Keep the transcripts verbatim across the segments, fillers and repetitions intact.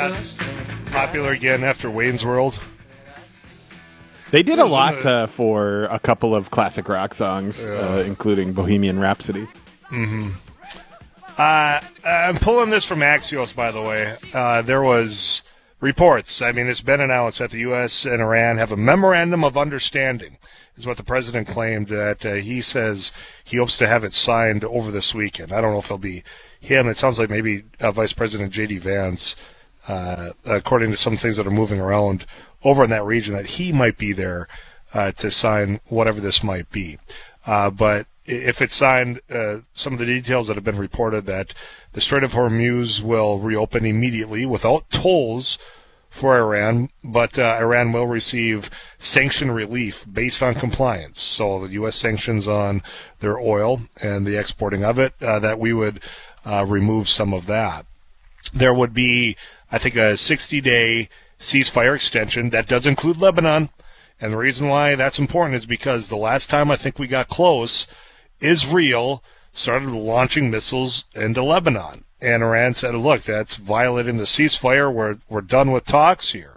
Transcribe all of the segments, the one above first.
got popular again after Wayne's World. They did a lot uh, for a couple of classic rock songs, yeah. uh, including Bohemian Rhapsody. Mm-hmm. Uh, I'm pulling this from Axios, by the way. Uh, there was reports. I mean, it's been announced that the U S and Iran have a memorandum of understanding, is what the president claimed, that uh, he says he hopes to have it signed over this weekend. I don't know if it'll be him. It sounds like maybe uh, Vice President J D. Vance, uh, according to some things that are moving around over in that region, that he might be there uh, to sign whatever this might be. Uh, but if it's signed, uh, some of the details that have been reported that the Strait of Hormuz will reopen immediately without tolls for Iran, but uh, Iran will receive sanction relief based on compliance. So the U S sanctions on their oil and the exporting of it, uh, that we would uh, remove some of that. There would be, I think, a sixty-day ceasefire extension that does include Lebanon. And the reason why that's important is because the last time I think we got close, Israel started launching missiles into Lebanon. And Iran said, look, that's violating the ceasefire. We're, we're done with talks here.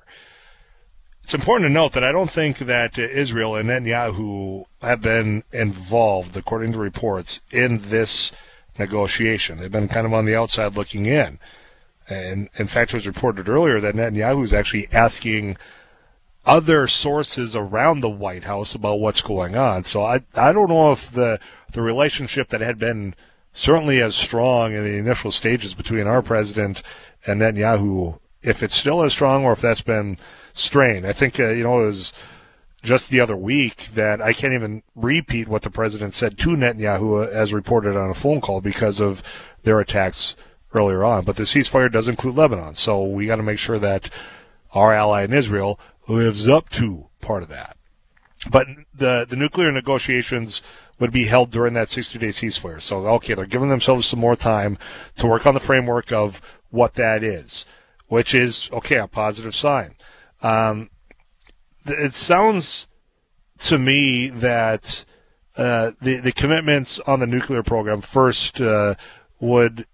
It's important to note that I don't think that Israel and Netanyahu have been involved, according to reports, in this negotiation. They've been kind of on the outside looking in. And in fact, it was reported earlier that Netanyahu is actually asking other sources around the White House about what's going on. So I I don't know if the the relationship that had been certainly as strong in the initial stages between our president and Netanyahu, if it's still as strong or if that's been strained. I think, uh, you know, it was just the other week that I can't even repeat what the president said to Netanyahu as reported on a phone call because of their attacks earlier on. But the ceasefire does include Lebanon, so we got to make sure that our ally in Israel lives up to part of that. But the the nuclear negotiations would be held during that sixty-day ceasefire. So, okay, they're giving themselves some more time to work on the framework of what that is, which is, okay, a positive sign. Um, it sounds to me that uh, the, the commitments on the nuclear program first uh, would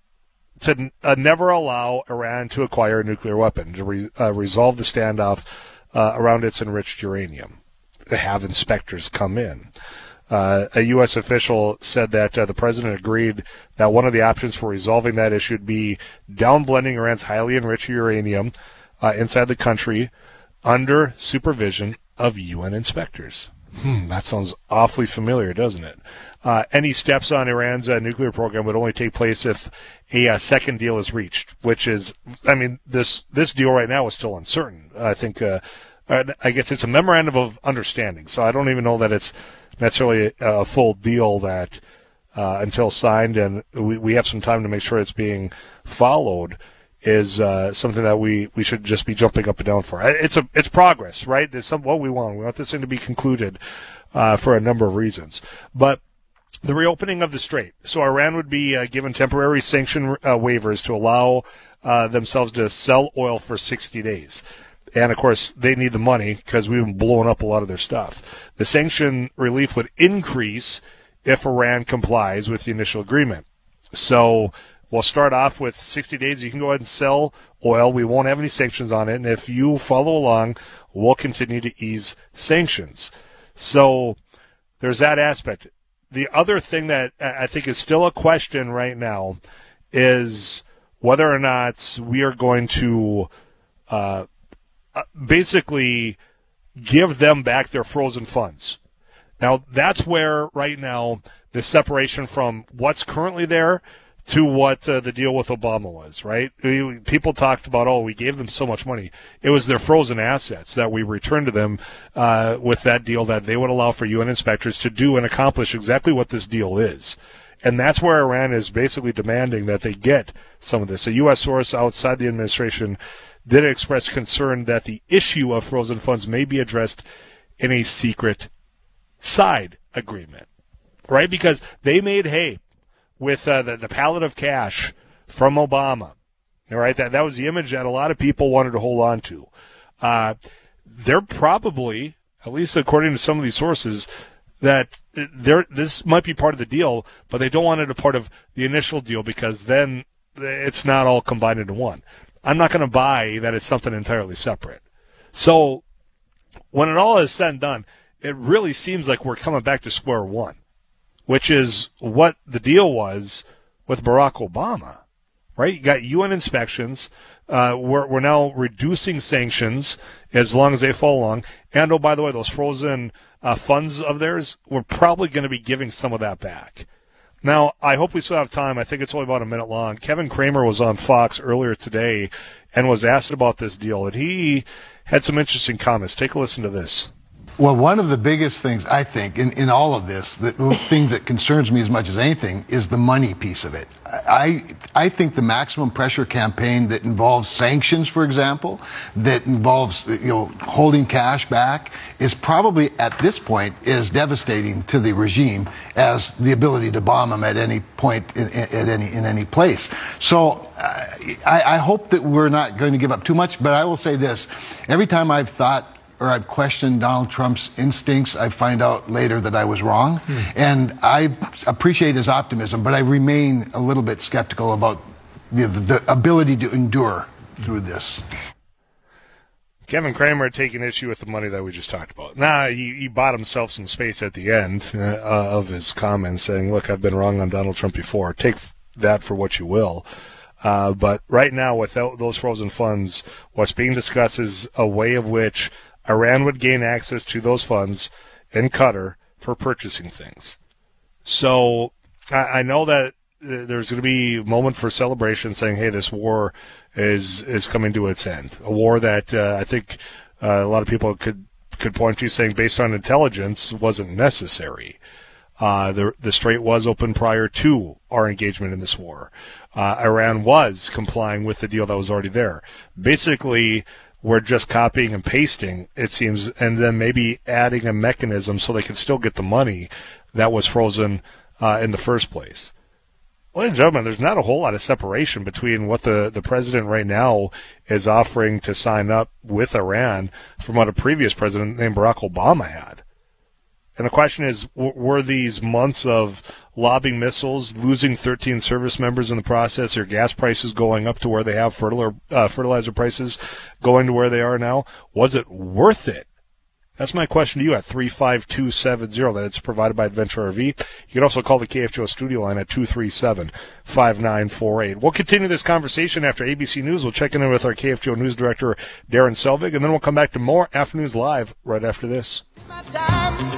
to uh, never allow Iran to acquire a nuclear weapon, to re, uh, resolve the standoff uh, around its enriched uranium, have inspectors come in. Uh, a U S official said that uh, the president agreed that one of the options for resolving that issue would be downblending Iran's highly enriched uranium uh, inside the country under supervision of U N inspectors. Hmm, that sounds awfully familiar, doesn't it? Uh, any steps on Iran's uh, nuclear program would only take place if a uh, second deal is reached, which is, I mean, this this deal right now is still uncertain. I think, uh, I guess it's a memorandum of understanding, so I don't even know that it's necessarily a, a full deal that uh, until signed, and we, we have some time to make sure it's being followed, is uh, something that we, we should just be jumping up and down for. It's a it's progress, right? It's some, what we want. We want this thing to be concluded uh, for a number of reasons. But the reopening of the strait. So Iran would be uh, given temporary sanction uh, waivers to allow uh, themselves to sell oil for sixty days. And, of course, they need the money because we've been blowing up a lot of their stuff. The sanction relief would increase if Iran complies with the initial agreement. So we'll start off with sixty days. You can go ahead and sell oil. We won't have any sanctions on it. And if you follow along, we'll continue to ease sanctions. So there's that aspect. The other thing that I think is still a question right now is whether or not we are going to uh, basically give them back their frozen funds. Now, that's where right now the separation from what's currently there to what uh, the deal with Obama was, right? We, people talked about, oh, we gave them so much money. It was their frozen assets that we returned to them uh, with that deal that they would allow for U N inspectors to do and accomplish exactly what this deal is. And that's where Iran is basically demanding that they get some of this. A U S source outside the administration did express concern that the issue of frozen funds may be addressed in a secret side agreement, right? Because they made hay with uh, the, the pallet of cash from Obama, all right? That, that was the image that a lot of people wanted to hold on to. Uh, they're probably, at least according to some of these sources, that they're, this might be part of the deal, but they don't want it a part of the initial deal because then it's not all combined into one. I'm not going to buy that it's something entirely separate. So when it all is said and done, it really seems like we're coming back to square one, which is what the deal was with Barack Obama, right? You got U N inspections. Uh, we're, we're now reducing sanctions as long as they fall along. And, oh, by the way, those frozen uh, funds of theirs, we're probably going to be giving some of that back. Now, I hope we still have time. I think it's only about a minute long. Kevin Kramer was on Fox earlier today and was asked about this deal, and he had some interesting comments. Take a listen to this. Well, one of the biggest things, I think, in, in all of this, the thing that concerns me as much as anything, is the money piece of it. I I think the maximum pressure campaign that involves sanctions, for example, that involves, you know, holding cash back, is probably, at this point, as devastating to the regime as the ability to bomb them at any point in, at any in any place. So uh, I, I hope that we're not going to give up too much, but I will say this. Every time I've thought or I've questioned Donald Trump's instincts, I find out later that I was wrong. Hmm. And I appreciate his optimism, but I remain a little bit skeptical about the, the ability to endure through this. Kevin Kramer taking issue with the money that we just talked about. Nah, he, he bought himself some space at the end uh, of his comments saying, look, I've been wrong on Donald Trump before. Take that for what you will. Uh, but right now, without those frozen funds, what's being discussed is a way of which Iran would gain access to those funds in Qatar for purchasing things. So I, I know that there's going to be a moment for celebration saying, hey, this war is is coming to its end. A war that uh, I think uh, a lot of people could, could point to saying, based on intelligence, wasn't necessary. Uh, the, the strait was open prior to our engagement in this war. Uh, Iran was complying with the deal that was already there. Basically, we're just copying and pasting, it seems, and then maybe adding a mechanism so they can still get the money that was frozen uh, in the first place. Ladies and gentlemen, there's not a whole lot of separation between what the, the president right now is offering to sign up with Iran from what a previous president named Barack Obama had. And the question is, were these months of lobbing missiles, losing thirteen service members in the process, or gas prices going up to where they have fertilizer, uh, fertilizer prices going to where they are now, was it worth it? That's my question to you at three five two seven zero. That's provided by Adventure R V. You can also call the K F G O studio line at two three seven, five nine four eight. We'll continue this conversation after A B C News. We'll check in with our K F G O News Director, Darren Selvig, and then we'll come back to more Afternoons Live right after this. My time.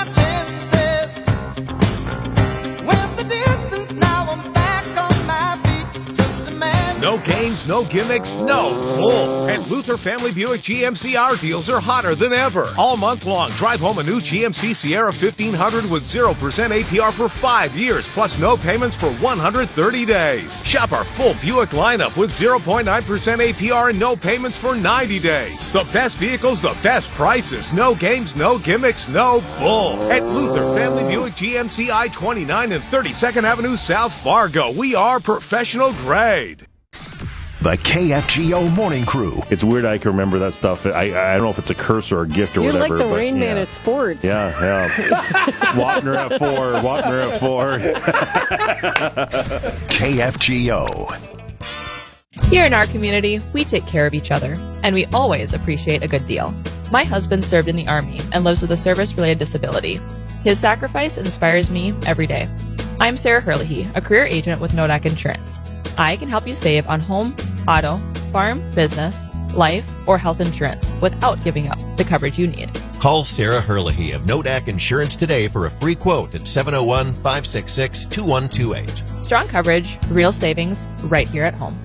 No games, no gimmicks, no bull. And Luther Family Buick G M C our deals are hotter than ever. All month long, drive home a new G M C Sierra fifteen hundred with zero percent A P R for five years, plus no payments for one hundred thirty days. Shop our full Buick lineup with zero point nine percent A P R and no payments for ninety days. The best vehicles, the best prices. No games, no gimmicks, no bull. At Luther Family Buick G M C I twenty-nine and thirty-second Avenue South Fargo. We are professional grade. The K F G O Morning Crew. It's weird I can remember that stuff. I I don't know if it's a curse or a gift or You're whatever. You're like the but, Rain yeah. Man of sports. Yeah, yeah. Wapner at four. Wapner at four. K F G O. Here in our community, we take care of each other, and we always appreciate a good deal. My husband served in the Army and lives with a service-related disability. His sacrifice inspires me every day. I'm Sarah Herlihy, a career agent with Nodak Insurance. I can help you save on home, auto, farm, business, life, or health insurance without giving up the coverage you need. Call Sarah Herlihy of Nodak Insurance today for a free quote at seven oh one, five six six, two one two eight. Strong coverage, real savings, right here at home.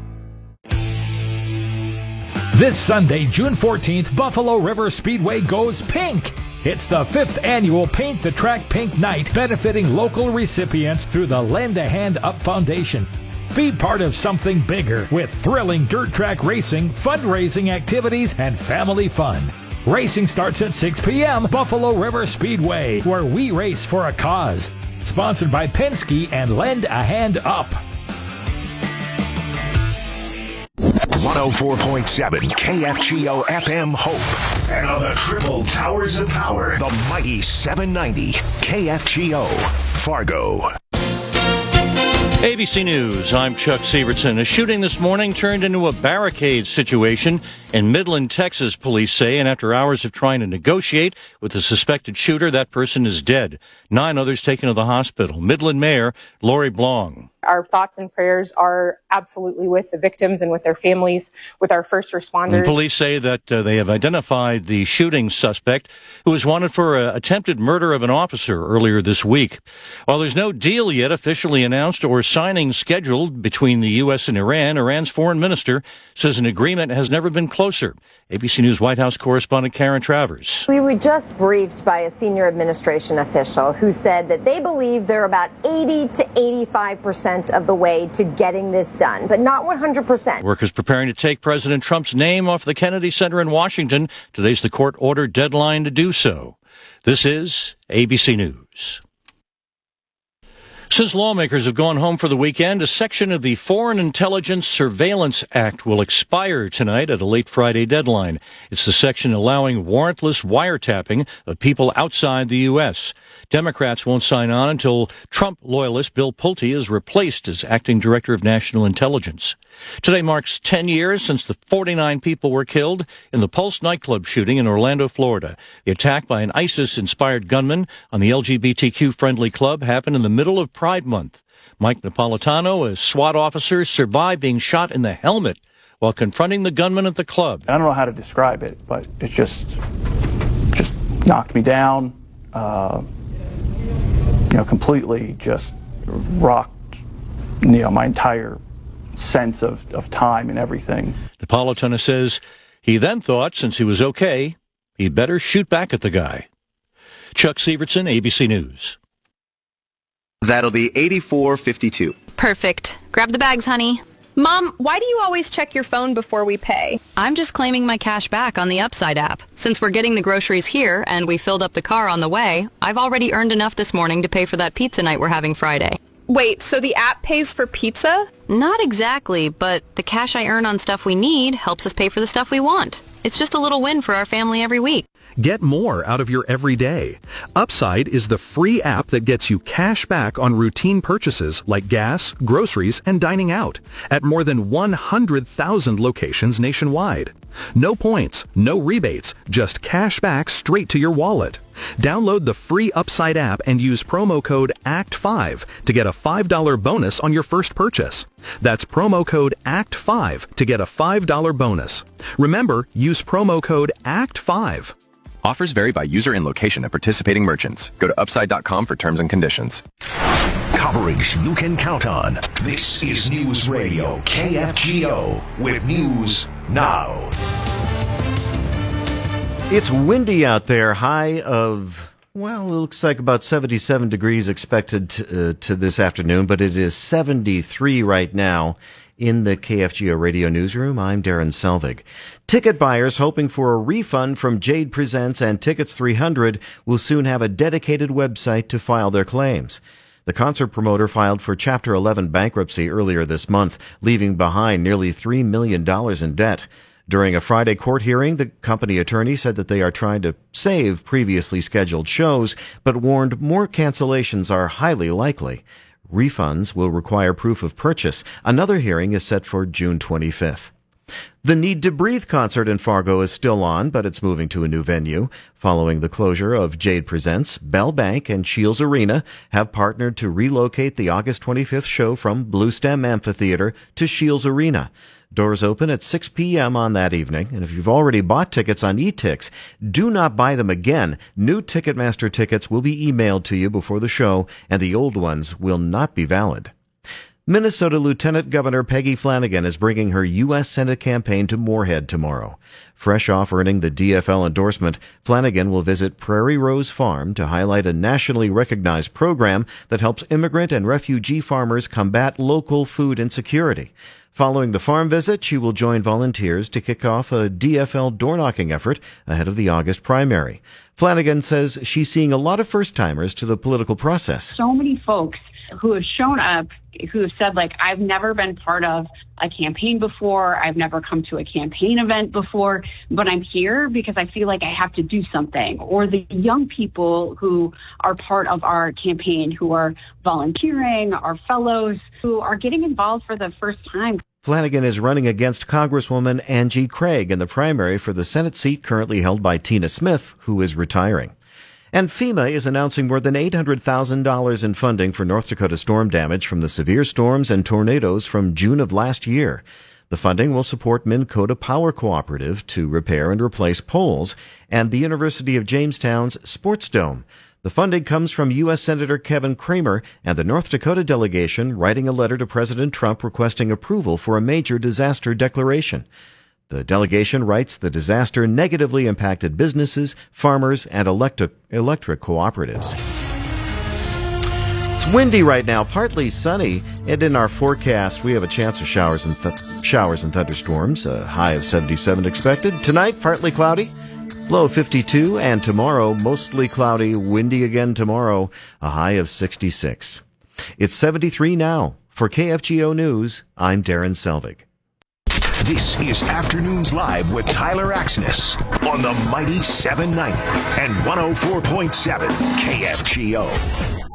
This Sunday, June fourteenth, Buffalo River Speedway goes pink. It's the fifth annual Paint the Track Pink Night, benefiting local recipients through the Lend a Hand Up Foundation. Be part of something bigger with thrilling dirt track racing, fundraising activities, and family fun. Racing starts at six p.m. Buffalo River Speedway, where we race for a cause. Sponsored by Penske and Lend a Hand Up. one oh four point seven K F G O F M Hope. And on the triple towers of power, the mighty seven ninety K F G O Fargo. A B C News, I'm Chuck Sievertson. A shooting this morning turned into a barricade situation in Midland, Texas, police say, and after hours of trying to negotiate with the suspected shooter, that person is dead. Nine others taken to the hospital. Midland Mayor Lori Blong. Our thoughts and prayers are absolutely with the victims and with their families, with our first responders. And police say that uh, they have identified the shooting suspect who was wanted for uh, attempted murder of an officer earlier this week. While there's no deal yet officially announced or signing scheduled between the U S and Iran, Iran's foreign minister says an agreement has never been closer. A B C News White House correspondent Karen Travers. We were just briefed by a senior administration official who said that they believe they're about eighty to eighty-five percent of the way to getting this done, but not one hundred percent. Workers preparing to take President Trump's name off the Kennedy Center in Washington. Today's the court-ordered deadline to do so. This is A B C News. Since lawmakers have gone home for the weekend, a section of the Foreign Intelligence Surveillance Act will expire tonight at a late Friday deadline. It's the section allowing warrantless wiretapping of people outside the U S. Democrats won't sign on until Trump loyalist Bill Pulte is replaced as acting director of national intelligence. Today marks ten years since the forty-nine people were killed in the Pulse nightclub shooting in Orlando, Florida. The attack by an ISIS-inspired gunman on the L G B T Q-friendly club happened in the middle of Pride Month. Mike Napolitano, a SWAT officer, survived being shot in the helmet while confronting the gunman at the club. I don't know how to describe it, but it just, just knocked me down. Uh, you know, completely just rocked, you know, my entire sense of, of time and everything. Napolitano says he then thought, since he was okay, he'd better shoot back at the guy. Chuck Sievertson, A B C News. That'll be eighty-four fifty-two. Perfect. Grab the bags, honey. Mom, why do you always check your phone before we pay? I'm just claiming my cash back on the Upside app. Since we're getting the groceries here and we filled up the car on the way, I've already earned enough this morning to pay for that pizza night we're having Friday. Wait, so the app pays for pizza? Not exactly, but the cash I earn on stuff we need helps us pay for the stuff we want. It's just a little win for our family every week. Get more out of your everyday. Upside is the free app that gets you cash back on routine purchases like gas, groceries, and dining out at more than one hundred thousand locations nationwide. No points, no rebates, just cash back straight to your wallet. Download the free Upside app and use promo code A C T five to get a five dollars bonus on your first purchase. That's promo code A C T five to get a five dollars bonus. Remember, use promo code A C T five. Offers vary by user and location at participating merchants. Go to upside dot com for terms and conditions. Coverage you can count on. This is News Radio K F G O with News Now. It's windy out there, high of, well, it looks like about seventy-seven degrees expected to, uh, to this afternoon, but it is seventy-three right now. In the K F G O Radio Newsroom, I'm Darren Selvig. Ticket buyers hoping for a refund from Jade Presents and Tickets three hundred will soon have a dedicated website to file their claims. The concert promoter filed for Chapter eleven bankruptcy earlier this month, leaving behind nearly three million dollars in debt. During a Friday court hearing, the company attorney said that they are trying to save previously scheduled shows, but warned more cancellations are highly likely. Refunds will require proof of purchase. Another hearing is set for June twenty-fifth. The Need to Breathe concert in Fargo is still on, but it's moving to a new venue. Following the closure of Jade Presents, Bell Bank and Shields Arena have partnered to relocate the August twenty-fifth show from Blue Stem Amphitheater to Shields Arena. Doors open at six p.m. on that evening, and if you've already bought tickets on eTix, do not buy them again. New Ticketmaster tickets will be emailed to you before the show, and the old ones will not be valid. Minnesota Lieutenant Governor Peggy Flanagan is bringing her U S Senate campaign to Moorhead tomorrow. Fresh off earning the D F L endorsement, Flanagan will visit Prairie Rose Farm to highlight a nationally recognized program that helps immigrant and refugee farmers combat local food insecurity. Following the farm visit, she will join volunteers to kick off a D F L door-knocking effort ahead of the August primary. Flanagan says she's seeing a lot of first-timers to the political process. So many folks who have shown up, who have said, like, I've never been part of a campaign before. I've never come to a campaign event before, but I'm here because I feel like I have to do something. Or the young people who are part of our campaign, who are volunteering, our fellows, who are getting involved for the first time. Flanagan is running against Congresswoman Angie Craig in the primary for the Senate seat currently held by Tina Smith, who is retiring. And FEMA is announcing more than eight hundred thousand dollars in funding for North Dakota storm damage from the severe storms and tornadoes from June of last year. The funding will support Minn Kota Power Cooperative to repair and replace poles and the University of Jamestown's Sports Dome. The funding comes from U S Senator Kevin Cramer and the North Dakota delegation writing a letter to President Trump requesting approval for a major disaster declaration. The delegation writes the disaster negatively impacted businesses, farmers, and electric, electric cooperatives. It's windy right now, partly sunny, and in our forecast we have a chance of showers and th- showers and thunderstorms, a high of seventy-seven expected. Tonight, partly cloudy, low fifty-two, and tomorrow, mostly cloudy, windy again tomorrow, a high of sixty-six. It's seventy-three now. For K F G O News, I'm Darren Selvig. This is Afternoons Live with Tyler Axness on the mighty seven ninety and one oh four point seven K F G O.